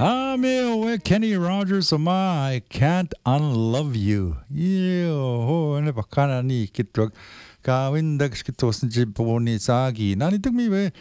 Ame Kenny Rogers ma I can't unlove you. Yo, ne bakana ni kitwag kawin dag skitosan ji boni sagi. Nani tagmi we